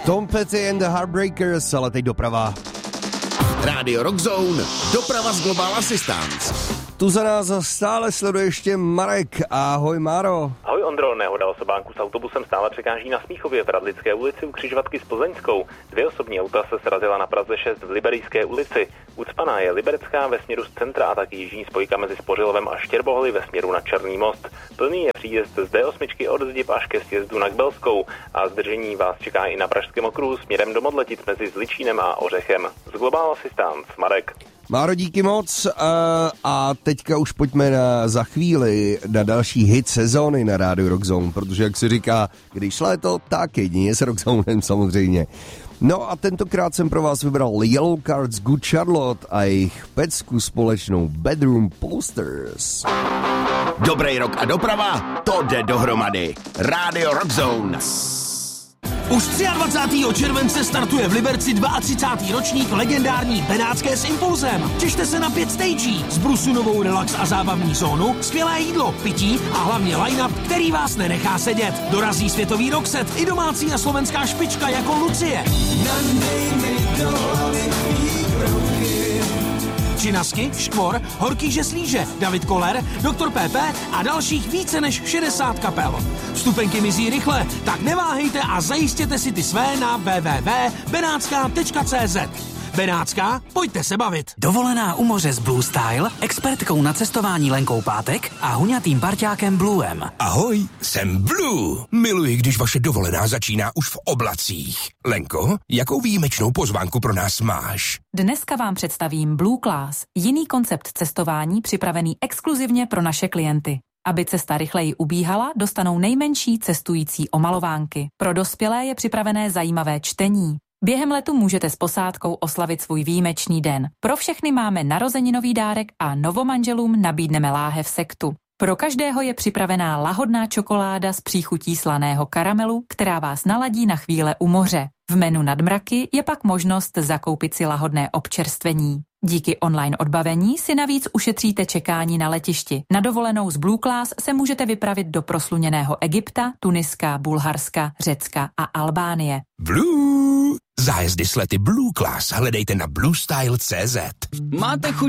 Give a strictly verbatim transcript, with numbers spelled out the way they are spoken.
Tom Petty and the Heartbreakers, ale teď doprava. Rádio Rockzone, doprava z Global Assistance. Tu za nás stále sleduje ještě Marek. Ahoj, Máro. Ahoj, Ondro. Nehoda osobánku s autobusem stále překáží na Smíchově v Radlické ulici u křižovatky s Plzeňskou. Dvě osobní auta se srazila na Praze šest v Liberijské ulici. Ucpaná je Liberecká ve směru z centra a taky jižní spojka mezi Spořilovem a Štěrboholy ve směru na Černý most. Plný je příjezd z D osm od Zdib až ke sjezdu na Kbelskou a zdržení vás čeká i na Pražském okruhu směrem do Modletic mezi Zličínem a Ořechem. Z Global Assistance, Marek. Máro, díky moc a teďka už pojďme na, za chvíli na další hit sezóny na rádiu Rockzone, protože jak se říká, když léto, tak jedině s Rockzonem samozřejmě. No a tentokrát jsem pro vás vybral Yellow Cards Good Charlotte a jejich pecku společnou Bedroom Posters. Dobrý rok a doprava, to jde dohromady. Rádio Rockzone. Už dvacátého třetího července startuje v Liberci třicátý druhý ročník legendární Benátské s Impulzem. Těšte se na pět stagí, zbrusunovou relax a zábavní zónu, skvělé jídlo, pití a hlavně line-up, který vás nenechá sedět. Dorazí světový rockset i domácí a slovenská špička jako Lucie. Činasky, Škvor, Horký žeslíže, David Koller, doktor P P a dalších více než šedesát kapel. Vstupenky mizí rychle, tak neváhejte a zajistěte si ty své na w w w tečka benátská tečka cé zet. Benátská, pojďte se bavit. Dovolená u moře s Blue Style, expertkou na cestování Lenkou Pátek a huňatým parťákem Bluem. Ahoj, jsem Blue. Miluji, když vaše dovolená začíná už v oblacích. Lenko, jakou výjimečnou pozvánku pro nás máš? Dneska vám představím Blue Class, jiný koncept cestování připravený exkluzivně pro naše klienty. Aby cesta rychleji ubíhala, dostanou nejmenší cestující omalovánky. Pro dospělé je připravené zajímavé čtení. Během letu můžete s posádkou oslavit svůj výjimečný den. Pro všechny máme narozeninový dárek a novomanželům nabídneme láhev sektu. Pro každého je připravená lahodná čokoláda s příchutí slaného karamelu, která vás naladí na chvíle u moře. V menu Nadmraky je pak možnost zakoupit si lahodné občerstvení. Díky online odbavení si navíc ušetříte čekání na letišti. Na dovolenou z Blue Class se můžete vypravit do prosluněného Egypta, Tuniska, Bulharska, Řecka a Albánie. Blue! Zájezdy s lety Blue Class hledejte na bluestyle tečka cé zet. Máte chuť